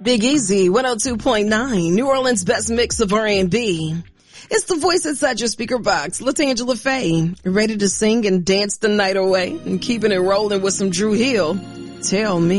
Big Easy, 102.9, New Orleans' best mix of R&B. It's the voice inside your speaker box, LaTangela Faye, ready to sing and dance the night away and keeping it rolling with some Drew Hill. Tell me.